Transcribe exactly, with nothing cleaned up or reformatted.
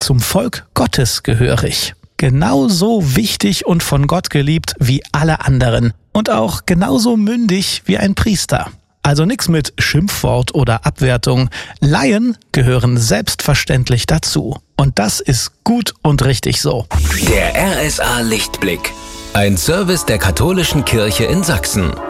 zum Volk Gottes gehörig. Genauso wichtig und von Gott geliebt wie alle anderen. Und auch genauso mündig wie ein Priester. Also nix mit Schimpfwort oder Abwertung. Laien gehören selbstverständlich dazu. Und das ist gut und richtig so. Der R S A Lichtblick. Ein Service der Katholischen Kirche in Sachsen.